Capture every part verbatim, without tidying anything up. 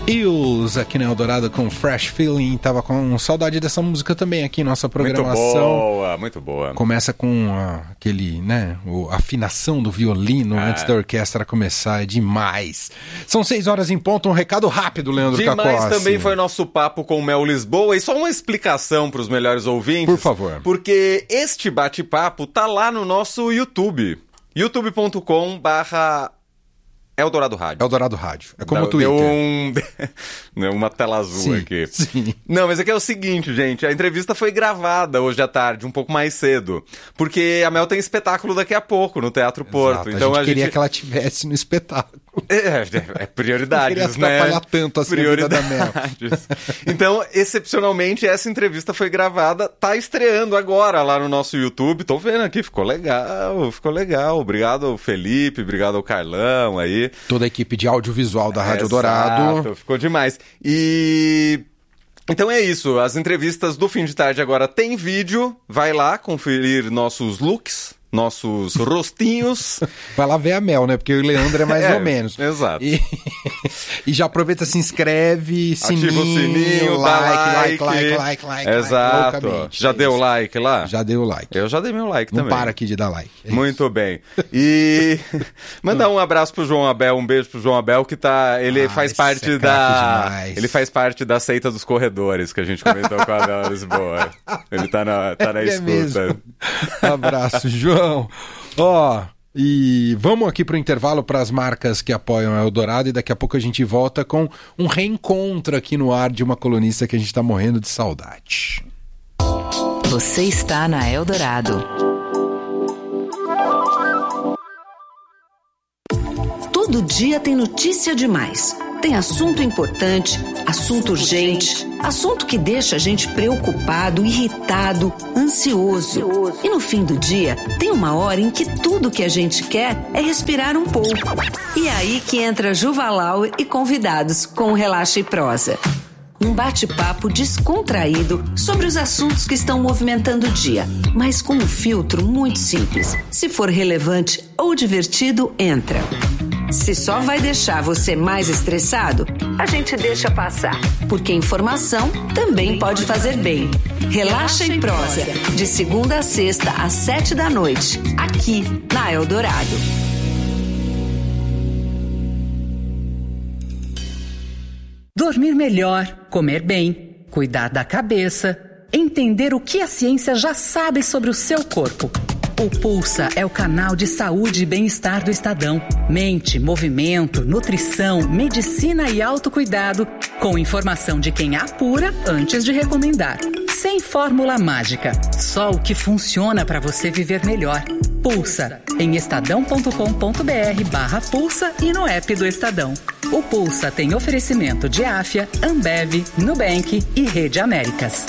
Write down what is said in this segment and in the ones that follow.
Eels aqui na Eldorado com Fresh Feeling. Tava com saudade dessa música também aqui, nossa programação. Muito boa, muito boa. Começa com uh, aquele, né, o, a afinação do violino ah. antes da orquestra começar, é demais. São seis horas em ponto, um recado rápido, Leandro Cacossi. Demais também foi nosso papo com o Mel Lisboa. E só uma explicação para os melhores ouvintes. Por favor. Porque este bate-papo tá lá no nosso YouTube. youtube ponto com barra Eldorado Rádio. Eldorado Rádio. É como o Twitter. Twitter. Deu um... uma tela azul sim, aqui. Sim. Não, mas aqui é o seguinte, gente. A entrevista foi gravada hoje à tarde, um pouco mais cedo. Porque a Mel tem espetáculo daqui a pouco, no Teatro Exato. Porto. A então gente a queria gente... que ela tivesse no espetáculo. É, é prioridades, né? Não queria atrapalhar tanto assim prioridades. A vida da Mel. Então, excepcionalmente, essa entrevista foi gravada, tá estreando agora lá no nosso YouTube. Tô vendo aqui, ficou legal, ficou legal. Obrigado ao Felipe, obrigado ao Carlão aí. Toda a equipe de audiovisual da Rádio Exato, Eldorado. Ficou demais. E... Então é isso, as entrevistas do Fim de Tarde agora tem vídeo. Vai lá conferir nossos looks, nossos rostinhos. Vai lá ver a Mel, né? Porque o Leandro é mais é, ou menos. Exato. E... e já aproveita, se inscreve, sininho, ativa o sininho, like, dá like, like, like, like, like. Exato. Like, já é deu isso. like lá? Já deu like. Eu já dei meu like Não também. Não para aqui de dar like. É Muito isso. Bem. E mandar um abraço pro João Abel, um beijo pro João Abel, que tá, ele ah, faz parte é da demais. Ele faz parte da seita dos corredores que a gente comentou com a Mel Lisboa. Ele tá na, tá na é escuta. Mesmo. Abraço, João. Ó, oh, e vamos aqui pro intervalo para as marcas que apoiam a Eldorado e daqui a pouco a gente volta com um reencontro aqui no ar de uma colunista que a gente tá morrendo de saudade. Você está na Eldorado. Todo dia tem notícia demais. Tem assunto importante, assunto urgente, assunto que deixa a gente preocupado, irritado, ansioso. E no fim do dia, tem uma hora em que tudo que a gente quer é respirar um pouco. E aí que entra Juvalau e convidados com Relaxa e Prosa. Um bate-papo descontraído sobre os assuntos que estão movimentando o dia, mas com um filtro muito simples. Se for relevante ou divertido, entra. Se só vai deixar você mais estressado, a gente deixa passar. Porque informação também pode fazer bem. Relaxa e Prosa, de segunda a sexta às sete da noite, aqui na Eldorado. Dormir melhor, comer bem, cuidar da cabeça, entender o que a ciência já sabe sobre o seu corpo. O Pulsa é o canal de saúde e bem-estar do Estadão. Mente, movimento, nutrição, medicina e autocuidado, com informação de quem apura antes de recomendar. Sem fórmula mágica, só o que funciona para você viver melhor. Pulsa, em estadão ponto com ponto br barra pulsa e no app do Estadão. O Pulsa tem oferecimento de Afya, Ambev, Nubank e Rede Américas.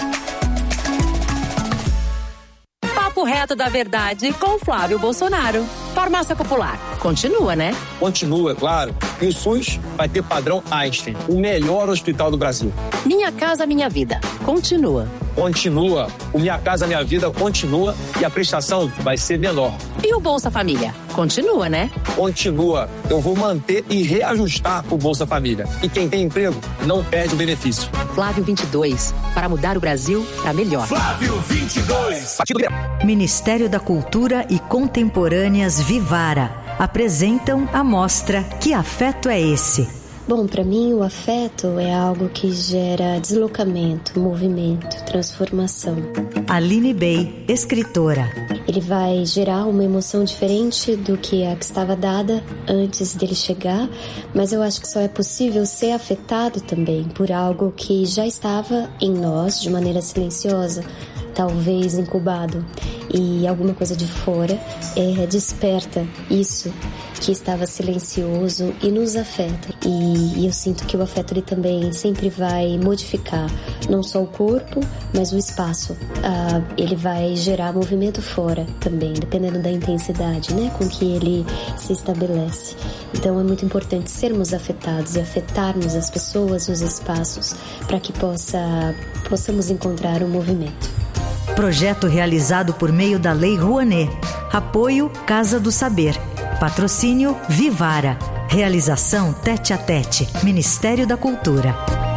Papo reto da verdade com Flávio Bolsonaro. Farmácia Popular. Continua, né? Continua, claro. E o SUS vai ter padrão Einstein, o melhor hospital do Brasil. Minha Casa Minha Vida. Continua. Continua. O Minha Casa Minha Vida continua e a prestação vai ser menor. E o Bolsa Família? Continua, né? Continua. Eu vou manter e reajustar o Bolsa Família. E quem tem emprego não perde o benefício. Flávio vinte e dois. Para mudar o Brasil para melhor. Flávio vinte e dois. Ministério da Cultura e Contemporâneas Vivara apresentam a mostra Que Afeto é Esse? Bom, para mim o afeto é algo que gera deslocamento, movimento, transformação. Aline Bey, escritora. Ele vai gerar uma emoção diferente do que a que estava dada antes dele chegar, mas eu acho que só é possível ser afetado também por algo que já estava em nós de maneira silenciosa, talvez incubado, e alguma coisa de fora é, desperta isso que estava silencioso e nos afeta. E, e eu sinto que o afeto ele também sempre vai modificar não só o corpo, mas o espaço. Ah, ele vai gerar movimento fora também, dependendo da intensidade, né, com que ele se estabelece. Então é muito importante sermos afetados e afetarmos as pessoas, os espaços, para que possa, possamos encontrar um movimento. Projeto realizado por meio da Lei Rouanet. Apoio Casa do Saber. Patrocínio Vivara. Realização Tete a Tete. Ministério da Cultura.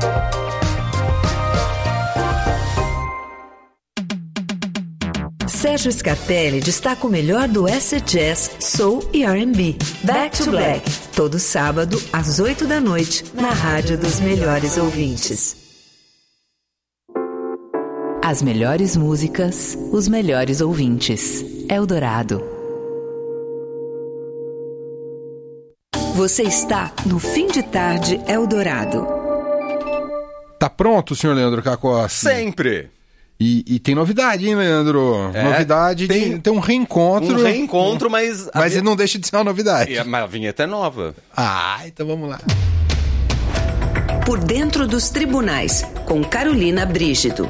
Sérgio Scarpelli destaca o melhor do acid jazz, soul e R and B. Back to Black, todo sábado às oito da noite, na Rádio dos Melhores Ouvintes. As melhores músicas, os melhores ouvintes. Eldorado. Você está no Fim de Tarde Eldorado. Tá pronto, senhor Leandro Cacossi? Sempre! E, e tem novidade, hein, Leandro? É, novidade, tem, de, tem um reencontro. Um reencontro, mas... Mas vi... ele não deixa de ser uma novidade. E a, mas a vinheta é nova. Ah, então vamos lá. Por Dentro dos Tribunais, com Carolina Brígido.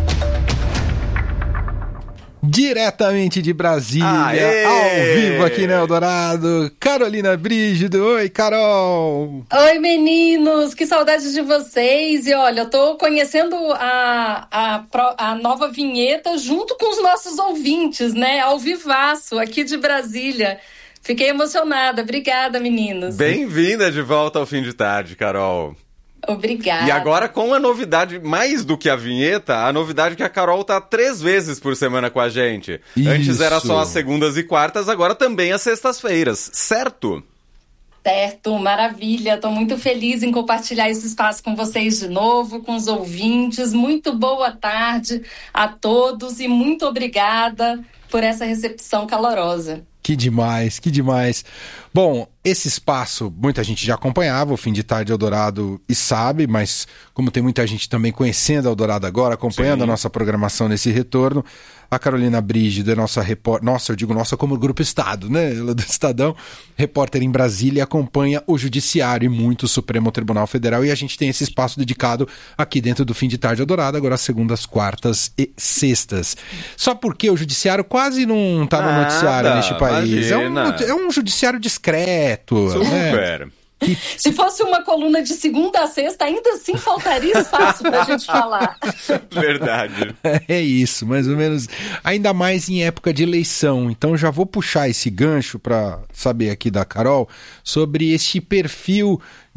Diretamente de Brasília, Aê! ao vivo aqui no Eldorado, Carolina Brígido. Oi, Carol! Oi, meninos! Que saudade de vocês! E olha, eu tô conhecendo a, a, a nova vinheta junto com os nossos ouvintes, né? Ao vivaço, aqui de Brasília. Fiquei emocionada. Obrigada, meninos. Bem-vinda de volta ao Fim de Tarde, Carol. Obrigada. E agora com a novidade, mais do que a vinheta, a novidade é que a Carol tá três vezes por semana com a gente. Isso. Antes era só as segundas e quartas, agora também as sextas-feiras, certo? Certo, maravilha. Tô muito feliz em compartilhar esse espaço com vocês de novo, com os ouvintes. Muito boa tarde a todos e muito obrigada por essa recepção calorosa. Que demais, que demais. Bom, esse espaço muita gente já acompanhava, o Fim de Tarde Eldorado e sabe, mas como tem muita gente também conhecendo Eldorado agora, acompanhando Sim. a nossa programação nesse retorno, a Carolina Brígido é nossa repórter, nossa, eu digo nossa como Grupo Estado, né? Ela é do Estadão, repórter em Brasília, acompanha o Judiciário e muito o Supremo Tribunal Federal, e a gente tem esse espaço dedicado aqui dentro do Fim de Tarde Eldorado, agora às segundas, quartas e sextas. Só porque o Judiciário quase não tá no Nada, noticiário neste país. É um, é um judiciário discreto. Super. Né? E... Se fosse uma coluna de segunda a sexta, ainda assim faltaria espaço pra gente falar. Verdade. É isso, mais ou menos. Ainda mais em época de eleição. Então já vou puxar esse gancho para saber aqui da Carol sobre este perfil,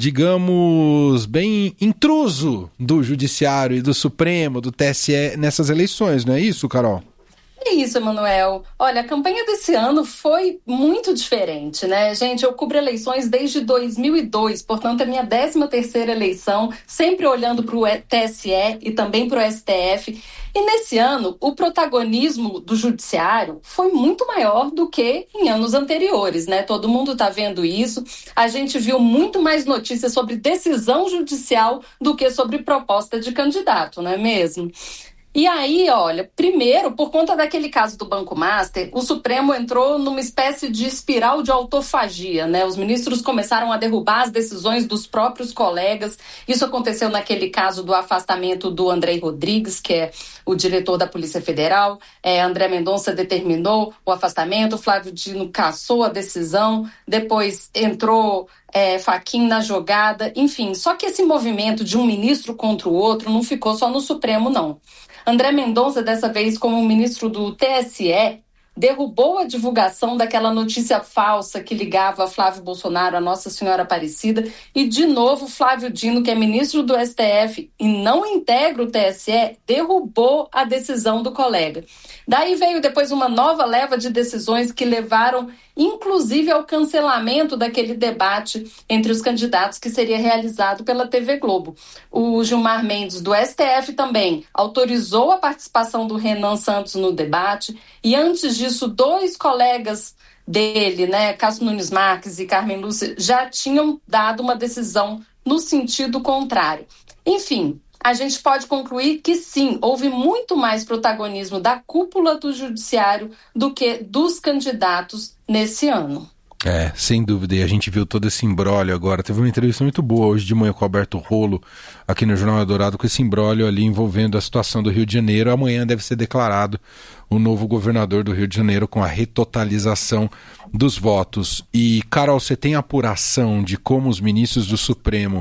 digamos, bem intruso do Judiciário e do Supremo, do T S E nessas eleições, não é isso, Carol? É isso, Emanuel. Olha, a campanha desse ano foi muito diferente, né? Gente, eu cubro eleições desde dois mil e dois, portanto, é a minha décima terceira eleição, sempre olhando para o T S E e também para o S T F. E nesse ano, o protagonismo do judiciário foi muito maior do que em anos anteriores, né? Todo mundo está vendo isso. A gente viu muito mais notícias sobre decisão judicial do que sobre proposta de candidato, não é mesmo? E aí, olha, primeiro, por conta daquele caso do Banco Master, o Supremo entrou numa espécie de espiral de autofagia, né? Os ministros começaram a derrubar as decisões dos próprios colegas. Isso aconteceu naquele caso do afastamento do André Rodrigues, que é o diretor da Polícia Federal. É, André Mendonça determinou o afastamento, Flávio Dino cassou a decisão, depois entrou... É, Fachin na jogada, enfim. Só que esse movimento de um ministro contra o outro não ficou só no Supremo, não. André Mendonça, dessa vez como ministro do T S E, derrubou a divulgação daquela notícia falsa que ligava Flávio Bolsonaro a Nossa Senhora Aparecida e, de novo, Flávio Dino, que é ministro do S T F e não integra o T S E, derrubou a decisão do colega. Daí veio depois uma nova leva de decisões que levaram, inclusive, ao cancelamento daquele debate entre os candidatos que seria realizado pela T V Globo. O Gilmar Mendes, do S T F, também autorizou a participação do Renan Santos no debate e, antes disso, dois colegas dele, né, Cássio Nunes Marques e Carmen Lúcia, já tinham dado uma decisão no sentido contrário. Enfim, a gente pode concluir que sim, houve muito mais protagonismo da cúpula do judiciário do que dos candidatos nesse ano. É, sem dúvida, e a gente viu todo esse imbróglio agora. Teve uma entrevista muito boa hoje de manhã com o Alberto Rolo, aqui no Jornal Eldorado, com esse imbróglio ali envolvendo a situação do Rio de Janeiro. Amanhã deve ser declarado o novo governador do Rio de Janeiro com a retotalização dos votos. E, Carol, você tem apuração de como os ministros do Supremo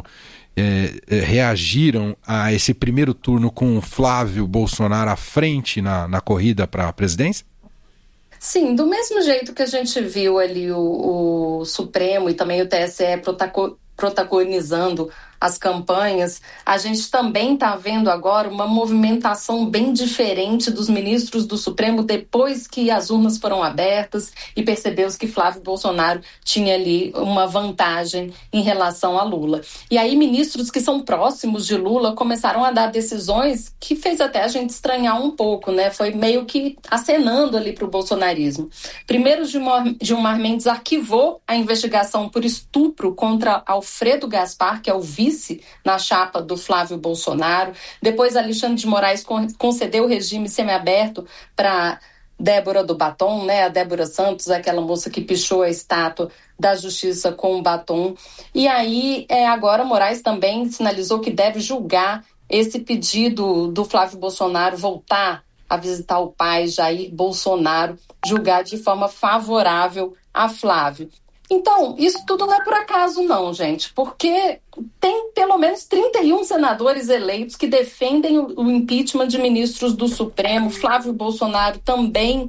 É, é, reagiram a esse primeiro turno com o Flávio Bolsonaro à frente na, na corrida para a presidência? Sim, do mesmo jeito que a gente viu ali o, o Supremo e também o T S E protaco- protagonizando as campanhas, a gente também está vendo agora uma movimentação bem diferente dos ministros do Supremo depois que as urnas foram abertas e percebeu-se que Flávio Bolsonaro tinha ali uma vantagem em relação a Lula. E aí ministros que são próximos de Lula começaram a dar decisões que fez até a gente estranhar um pouco, né? Foi meio que acenando ali para o bolsonarismo. Primeiro, Gilmar, Gilmar Mendes arquivou a investigação por estupro contra Alfredo Gaspar, que é o vice na chapa do Flávio Bolsonaro. Depois, Alexandre de Moraes concedeu o regime semiaberto para Débora do Batom, né? A Débora Santos, aquela moça que pichou a estátua da justiça com o batom. E aí, é, agora, Moraes também sinalizou que deve julgar esse pedido do Flávio Bolsonaro voltar a visitar o pai, Jair Bolsonaro, julgar de forma favorável a Flávio. Então, isso tudo não é por acaso não, gente, porque tem pelo menos trinta e um senadores eleitos que defendem o, o impeachment de ministros do Supremo. Flávio Bolsonaro também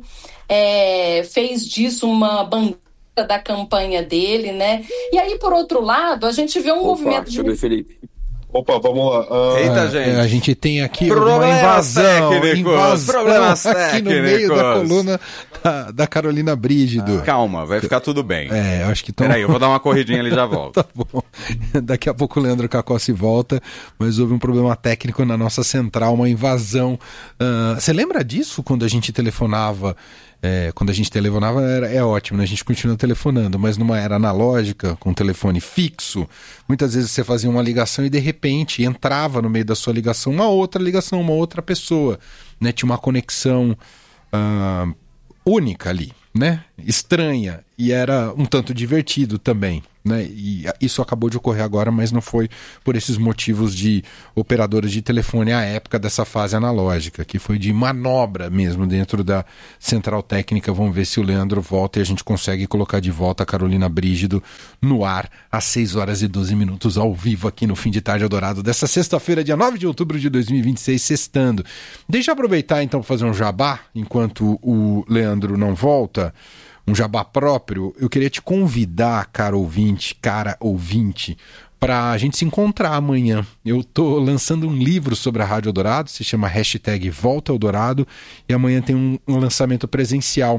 é, fez disso uma bandeira da campanha dele, né? E aí, por outro lado, a gente vê um Opa, movimento de... Deixa Felipe. Opa, vamos lá. Uh... Eita, gente. A gente tem aqui Problemas uma invasão, técnicos, invasão problemas aqui no meio da coluna da, da Carolina Brígido. Ah, calma, vai ficar tudo bem. É, eu acho que tão... Peraí, eu vou dar uma corridinha ali e já volto. Tá bom. Daqui a pouco o Leandro Cacossi volta, mas houve um problema técnico na nossa central, uma invasão. Uh, você lembra disso quando a gente telefonava? É, quando a gente telefonava era, é ótimo, né? A gente continua telefonando, mas numa era analógica, com telefone fixo, muitas vezes você fazia uma ligação e de repente entrava no meio da sua ligação uma outra ligação, uma outra pessoa, né? Tinha uma conexão uh, única ali, né? Estranha, e era um tanto divertido também, né? E isso acabou de ocorrer agora, mas não foi por esses motivos de operadoras de telefone à época dessa fase analógica, que foi de manobra mesmo dentro da central técnica. Vamos ver se o Leandro volta e a gente consegue colocar de volta a Carolina Brígido no ar às seis horas e doze minutos ao vivo aqui no Fim de Tarde Eldorado dessa sexta-feira, dia nove de outubro de dois mil e vinte e seis, sextando. Deixa eu aproveitar então para fazer um jabá enquanto o Leandro não volta. Um jabá próprio. Eu queria te convidar, cara ouvinte, cara ouvinte, para a gente se encontrar amanhã. Eu tô lançando um livro sobre a Rádio Eldorado, se chama hashtag Volta Eldorado, e amanhã tem um, um lançamento presencial.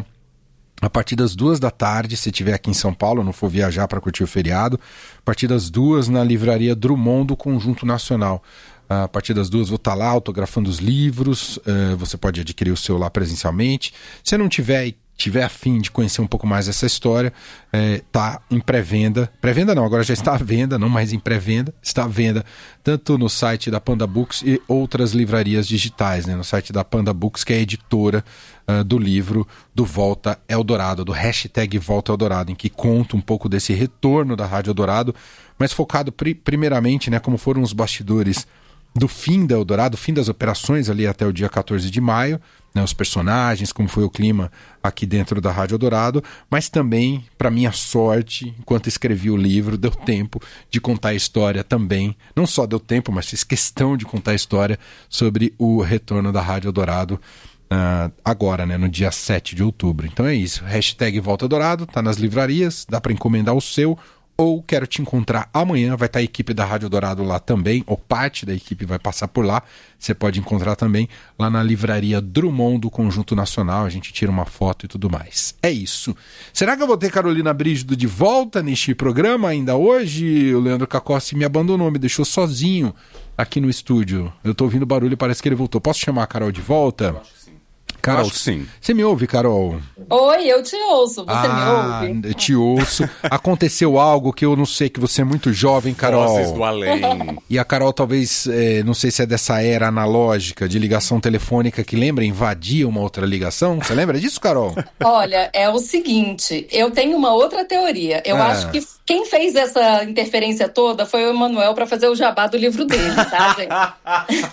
A partir das duas da tarde, se estiver aqui em São Paulo, não for viajar para curtir o feriado, a partir das duas na livraria Drummond do Conjunto Nacional. A partir das duas vou estar lá autografando os livros, uh, você pode adquirir o seu lá presencialmente. Se não tiver tiver a fim de conhecer um pouco mais essa história, está é, em pré-venda. Pré-venda não, agora já está à venda, não mais em pré-venda. Está à venda tanto no site da Panda Books e outras livrarias digitais, né? No site da Panda Books, que é a editora uh, do livro do Volta Eldorado, do hashtag Volta Eldorado, em que conta um pouco desse retorno da Rádio Eldorado, mas focado pri- primeiramente, né, como foram os bastidores do fim da Eldorado, fim das operações ali até o dia quatorze de maio, né, os personagens, como foi o clima aqui dentro da Rádio Eldorado, mas também, para minha sorte, enquanto escrevi o livro, deu tempo de contar a história também. Não só deu tempo, mas fiz questão de contar a história sobre o retorno da Rádio Eldorado uh, agora, né, no dia sete de outubro. Então é isso, hashtag Volta Eldorado, tá nas livrarias, dá para encomendar o seu, ou quero te encontrar amanhã, vai estar a equipe da Rádio Eldorado lá também, ou parte da equipe vai passar por lá, você pode encontrar também lá na livraria Drummond do Conjunto Nacional, a gente tira uma foto e tudo mais. É isso. Será que eu vou ter Carolina Brígido de volta neste programa ainda hoje? O Leandro Cacossi me abandonou, me deixou sozinho aqui no estúdio. Eu tô ouvindo barulho e parece que ele voltou. Posso chamar a Carol de volta? Eu acho que sim. Carol, acho que sim. Você me ouve, Carol? Oi, eu te ouço, você ah, me ouve? Eu te ouço. Aconteceu algo que eu não sei, que você é muito jovem, Carol. Vozes do além. E a Carol talvez, é, não sei se é dessa era analógica de ligação telefônica que lembra, invadia uma outra ligação. Você lembra disso, Carol? Olha, é o seguinte, eu tenho uma outra teoria. Eu Ah. acho que quem fez essa interferência toda foi o Emanuel para fazer o jabá do livro dele, tá, gente?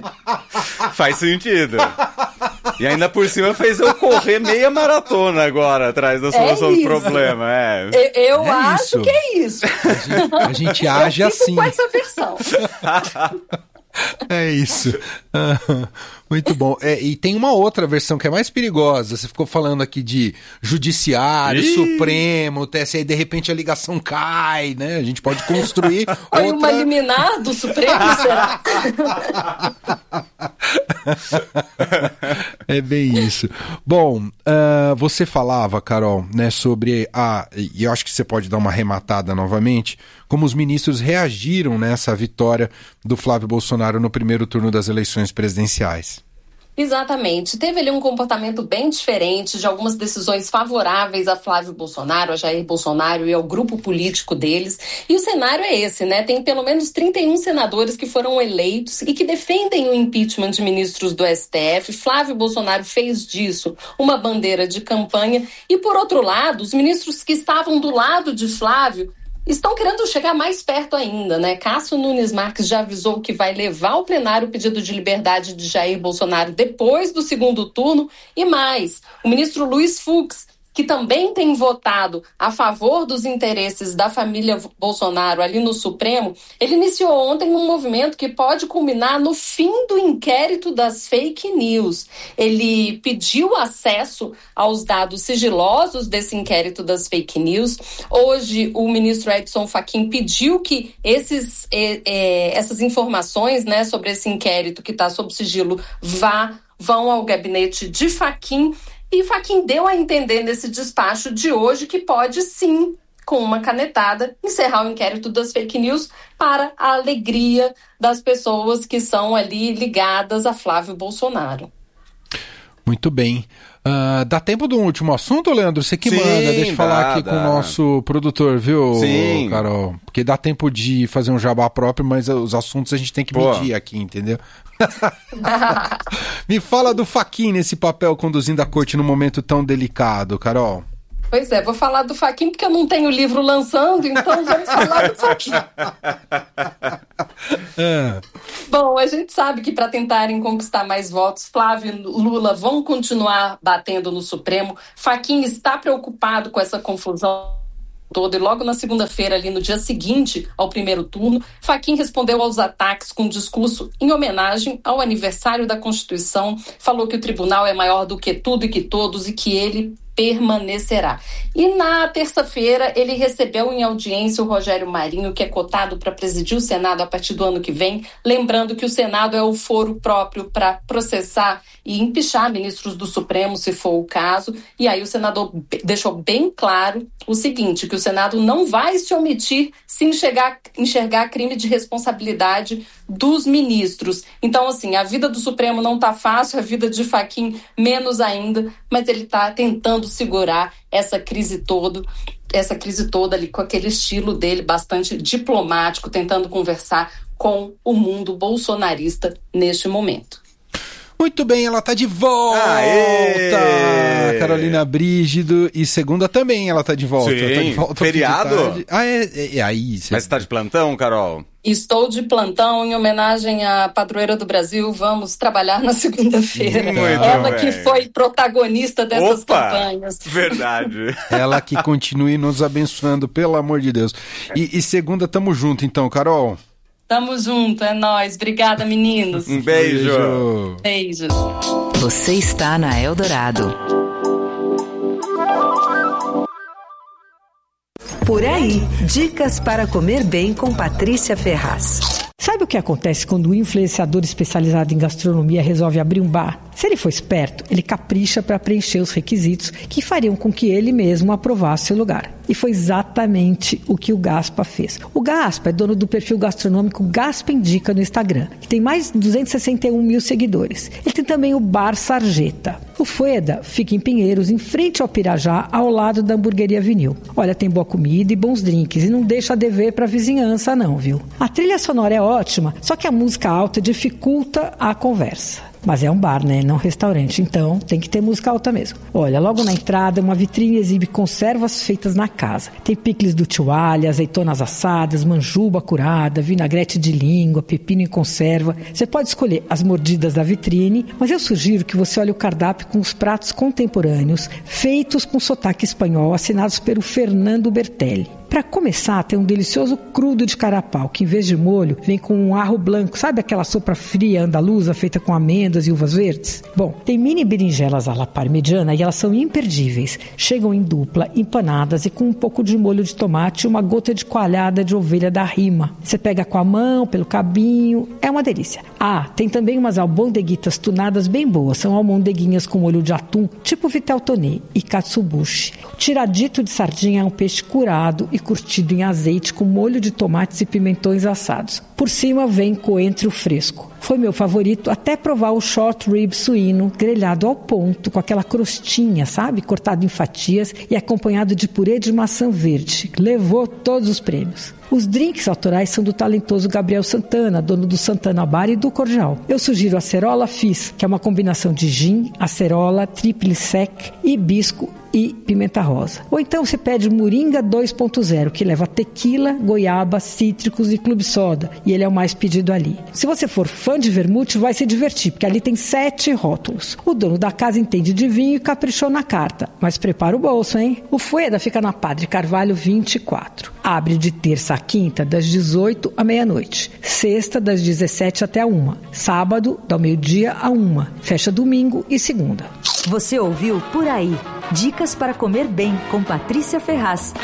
Faz sentido. E ainda por cima fez eu correr meia maratona agora atrás da solução É do isso. problema. É. Eu, eu É acho isso. que é isso. A gente, a gente age eu fico assim. com essa versão. É isso. Ah, Muito bom. É, e tem uma outra versão que é mais perigosa. Você ficou falando aqui de judiciário, Ih! Supremo, T S E, de repente a ligação cai, né? A gente pode construir Foi outra... uma liminar do Supremo, será? É bem isso. Bom, uh, você falava, Carol, né, sobre a... E eu acho que você pode dar uma arrematada novamente, como os ministros reagiram nessa vitória do Flávio Bolsonaro no primeiro turno das eleições presidenciais. Exatamente. Teve ali um comportamento bem diferente de algumas decisões favoráveis a Flávio Bolsonaro, a Jair Bolsonaro e ao grupo político deles. E o cenário é esse, né? Tem pelo menos trinta e um senadores que foram eleitos e que defendem o impeachment de ministros do S T F. Flávio Bolsonaro fez disso uma bandeira de campanha. E, por outro lado, os ministros que estavam do lado de Flávio estão querendo chegar mais perto ainda, né? Cássio Nunes Marques já avisou que vai levar ao plenário o pedido de liberdade de Jair Bolsonaro depois do segundo turno. E mais, o ministro Luiz Fux, que também tem votado a favor dos interesses da família Bolsonaro ali no Supremo, ele iniciou ontem um movimento que pode culminar no fim do inquérito das fake news. Ele pediu acesso aos dados sigilosos desse inquérito das fake news. Hoje, o ministro Edson Fachin pediu que esses, eh, eh, essas informações, né, sobre esse inquérito que está sob sigilo vá, vão ao gabinete de Fachin. E Fachin deu a entender nesse despacho de hoje que pode sim, com uma canetada, encerrar o inquérito das fake news para a alegria das pessoas que são ali ligadas a Flávio Bolsonaro. Muito bem. Uh, dá tempo de um último assunto, Leandro? Você que Sim, manda. Deixa eu falar dá, aqui dá. com o nosso produtor, viu, Sim. Carol? Porque dá tempo de fazer um jabá próprio, mas os assuntos a gente tem que Pô. medir aqui, entendeu? Me fala do Fachin nesse papel conduzindo a corte num momento tão delicado, Carol. Pois é, vou falar do Fachin porque eu não tenho livro lançando, então vamos falar do Fachin. É. Bom, a gente sabe que para tentarem conquistar mais votos, Flávio e Lula vão continuar batendo no Supremo. Fachin está preocupado com essa confusão toda e logo na segunda-feira, ali no dia seguinte ao primeiro turno, Fachin respondeu aos ataques com um discurso em homenagem ao aniversário da Constituição, falou que o tribunal é maior do que tudo e que todos e que ele permanecerá. E na terça-feira ele recebeu em audiência o Rogério Marinho, que é cotado para presidir o Senado a partir do ano que vem, lembrando que o Senado é o foro próprio para processar e empichar ministros do Supremo, se for o caso. E aí o senador deixou bem claro o seguinte, que o Senado não vai se omitir se enxergar, enxergar crime de responsabilidade dos ministros. Então, assim, a vida do Supremo não está fácil, a vida de Fachin menos ainda, mas ele está tentando segurar essa crise toda, essa crise toda ali com aquele estilo dele bastante diplomático, tentando conversar com o mundo bolsonarista neste momento. Muito bem, ela tá de volta! Aê! Carolina Brígido. E segunda também ela tá de volta. Sim, tá de volta feriado? Ah, é, é, é aí. Cê... Mas você tá de plantão, Carol? Estou de plantão em homenagem à padroeira do Brasil. Vamos trabalhar na segunda-feira. Muito Ela bem. que foi protagonista dessas Opa, campanhas. Verdade. Ela que continue nos abençoando, pelo amor de Deus. E, e segunda, tamo junto então, Carol. Tamo junto, é nóis. Obrigada, meninos. Um beijo. Beijos. Você está na Eldorado. Por aí, dicas para comer bem com Patrícia Ferraz. Sabe o que acontece quando um influenciador especializado em gastronomia resolve abrir um bar? Se ele for esperto, ele capricha para preencher os requisitos que fariam com que ele mesmo aprovasse o lugar. E foi exatamente o que o Gaspa fez. O Gaspa é dono do perfil gastronômico Gaspa Indica no Instagram, que tem mais de duzentos e sessenta e um mil seguidores. Ele tem também o Bar Sarjeta. O Fueda fica em Pinheiros, em frente ao Pirajá, ao lado da Hamburgueria Vinil. Olha, tem boa comida e bons drinks, e não deixa a dever para a vizinhança não, viu? A trilha sonora é ótima, só que a música alta dificulta a conversa. Mas é um bar, né? Não um restaurante, então tem que ter música alta mesmo. Olha, logo na entrada, uma vitrine exibe conservas feitas na casa. Tem picles do tioalha, azeitonas assadas, manjuba curada, vinagrete de língua, pepino em conserva. Você pode escolher as mordidas da vitrine, mas eu sugiro que você olhe o cardápio com os pratos contemporâneos, feitos com sotaque espanhol, assinados pelo Fernando Bertelli. Para começar, tem um delicioso crudo de carapau, que em vez de molho, vem com um arro branco. Sabe aquela sopa fria andaluza feita com amêndoas e uvas verdes? Bom, tem mini berinjelas à la parmegiana e elas são imperdíveis. Chegam em dupla, empanadas e com um pouco de molho de tomate e uma gota de coalhada de ovelha da Rima. Você pega com a mão, pelo cabinho, é uma delícia. Ah, tem também umas almôndeguitas tunadas bem boas. São almôndeguinhas com molho de atum, tipo vitel toné e katsubushi. O tiradito de sardinha é um peixe curado e curtido em azeite com molho de tomates e pimentões assados. Por cima vem coentro fresco. Foi meu favorito até provar o short rib suíno grelhado ao ponto, com aquela crostinha, sabe? Cortado em fatias e acompanhado de purê de maçã verde. Levou todos os prêmios. Os drinks autorais são do talentoso Gabriel Santana, dono do Santana Bar e do Cordial. Eu sugiro a Acerola Fizz, que é uma combinação de gin, acerola, triple sec, hibisco e pimenta rosa. Ou então você pede Moringa dois ponto zero, que leva tequila, goiaba, cítricos e clube soda, e ele é o mais pedido ali. Se você for fã de vermute, vai se divertir, porque ali tem sete rótulos. O dono da casa entende de vinho e caprichou na carta, mas prepara o bolso, hein? O Fueda fica na Padre Carvalho vinte e quatro. Abre de terça a quinta, das dezoito à meia-noite. Sexta, das dezessete até a uma. Sábado, do meio-dia a uma. Fecha domingo e segunda. Você ouviu Por Aí. Dicas para comer bem, com Patrícia Ferraz.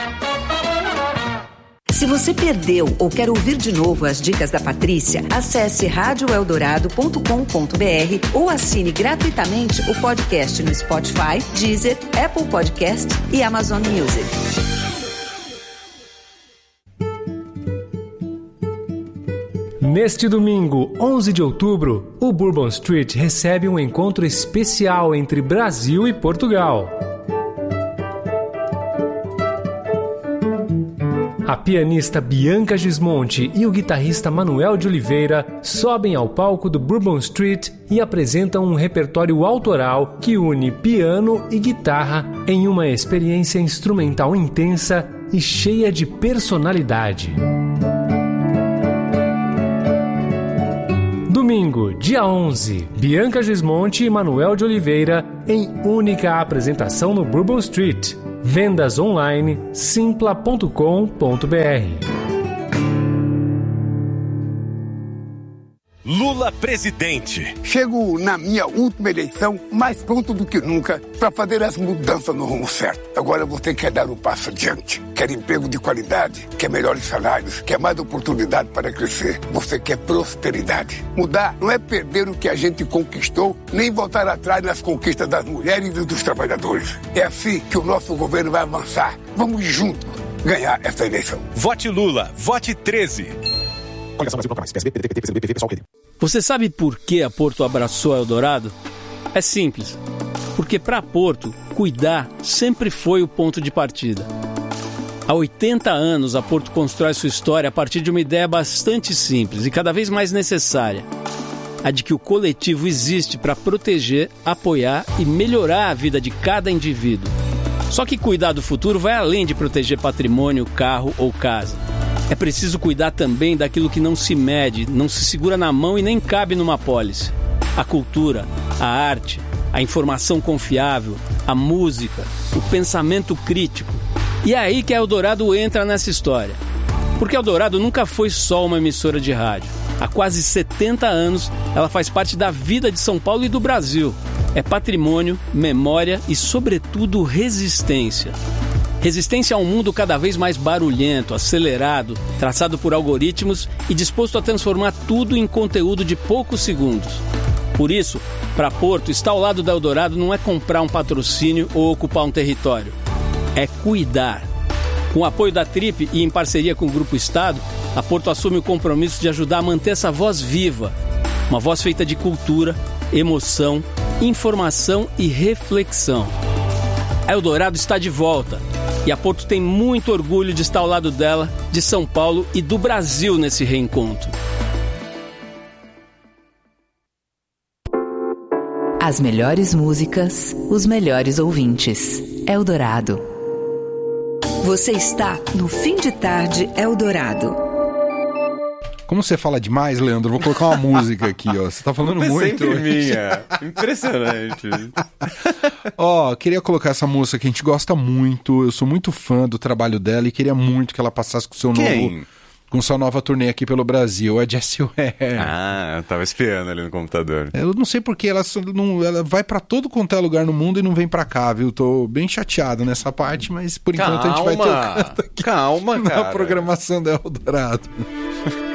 Se você perdeu ou quer ouvir de novo as dicas da Patrícia, acesse rádio eldorado ponto com ponto b r ou assine gratuitamente o podcast no Spotify, Deezer, Apple Podcast e Amazon Music. Neste domingo, onze de outubro, o Bourbon Street recebe um encontro especial entre Brasil e Portugal. A pianista Bianca Gismonti e o guitarrista Manuel de Oliveira sobem ao palco do Bourbon Street e apresentam um repertório autoral que une piano e guitarra em uma experiência instrumental intensa e cheia de personalidade. Domingo, dia onze, Bianca Gismonti e Manuel de Oliveira em única apresentação no Bourbon Street. Vendas online simpla ponto com ponto b r. Lula presidente. Chego na minha última eleição mais pronto do que nunca para fazer as mudanças no rumo certo. Agora você quer dar um passo adiante. Quer emprego de qualidade, quer melhores salários, quer mais oportunidade para crescer. Você quer prosperidade. Mudar não é perder o que a gente conquistou, nem voltar atrás nas conquistas das mulheres e dos trabalhadores. É assim que o nosso governo vai avançar. Vamos juntos ganhar essa eleição. Vote Lula, vote treze. Você sabe por que a Porto abraçou a Eldorado? É simples. Porque para a Porto, cuidar sempre foi o ponto de partida. Há oitenta anos, a Porto constrói sua história a partir de uma ideia bastante simples e cada vez mais necessária. A de que o coletivo existe para proteger, apoiar e melhorar a vida de cada indivíduo. Só que cuidar do futuro vai além de proteger patrimônio, carro ou casa. É preciso cuidar também daquilo que não se mede, não se segura na mão e nem cabe numa apólice. A cultura, a arte, a informação confiável, a música, o pensamento crítico. E é aí que a Eldorado entra nessa história. Porque a Eldorado nunca foi só uma emissora de rádio. Há quase setenta anos, ela faz parte da vida de São Paulo e do Brasil. É patrimônio, memória e, sobretudo, resistência. Resistência a um mundo cada vez mais barulhento, acelerado, traçado por algoritmos e disposto a transformar tudo em conteúdo de poucos segundos. Por isso, para Porto, estar ao lado da Eldorado não é comprar um patrocínio ou ocupar um território. É cuidar. Com o apoio da Trip e em parceria com o Grupo Estado, a Porto assume o compromisso de ajudar a manter essa voz viva. Uma voz feita de cultura, emoção, informação e reflexão. A Eldorado está de volta. E a Porto tem muito orgulho de estar ao lado dela, de São Paulo e do Brasil nesse reencontro. As melhores músicas, os melhores ouvintes. Eldorado. Você está no Fim de Tarde Eldorado. Como você fala demais, Leandro, vou colocar uma música aqui, ó. Você tá falando Não muito. Sempre minha. Impressionante. Ó, queria colocar essa moça que a gente gosta muito, eu sou muito fã do trabalho dela e queria muito que ela passasse com o seu Quem? novo... com sua nova turnê aqui pelo Brasil, a Jessie Ware. Ah, eu tava espiando ali no computador. Eu não sei porque ela, não, ela vai pra todo quanto é lugar no mundo e não vem pra cá, viu? Tô bem chateado nessa parte, mas por enquanto Calma, a gente vai tocando aqui calma, na cara. programação da Eldorado.